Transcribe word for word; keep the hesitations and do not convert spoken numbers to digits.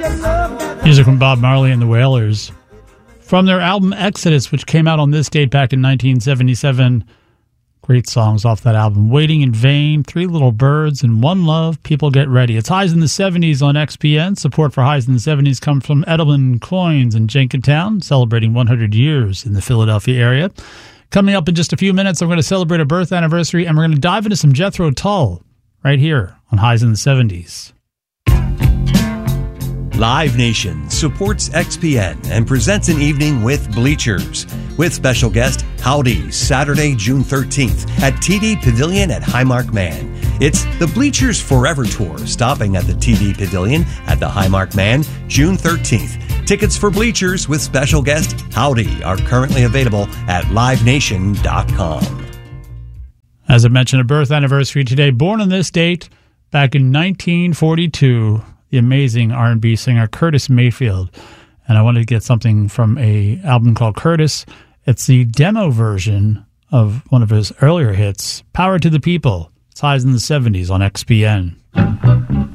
Music from Bob Marley and the Wailers. From their album Exodus, which came out on this date back in nineteen seventy-seven. Great songs off that album. Waiting in Vain, Three Little Birds, and One Love, People Get Ready. It's Highs in the seventies on X P N. Support for Highs in the seventies comes from Edelman Coins in Jenkintown, celebrating one hundred years in the Philadelphia area. Coming up in just a few minutes, I'm going to celebrate a birth anniversary, and we're going to dive into some Jethro Tull right here on Highs in the seventies. Live Nation supports X P N and presents an evening with Bleachers, with special guest Howdy, Saturday, June thirteenth at T D Pavilion at Highmark Man. It's the Bleachers Forever Tour, stopping at the T D Pavilion at the Highmark Man, June thirteenth. Tickets for Bleachers with special guest Howdy are currently available at live nation dot com. As I mentioned, a birth anniversary today. Born on this date, back in nineteen forty-two, the amazing R and B singer Curtis Mayfield. And I wanted to get something from a album called Curtis. It's the demo version of one of his earlier hits, Power to the People. It's Highs in the seventies on X P N.